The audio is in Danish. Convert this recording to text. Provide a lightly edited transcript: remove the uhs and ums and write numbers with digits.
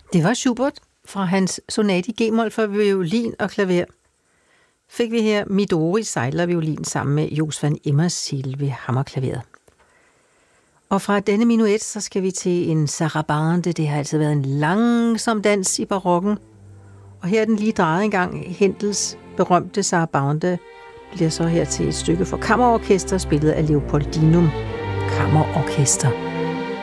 Det var Schubert fra hans sonate i G-mol for violin og klaver. Fik vi her Midori sejlerviolin sammen med Jos van Immersiel ved hammerklaveret. Og fra denne menuet, så skal vi til en sarabande. Det har altid været en langsom dans i barokken. Og her er den lige drejet en gang. Händels berømte sarabande bliver så her til et stykke for kammerorkester, spillet af Leopoldinum Kammerorkester.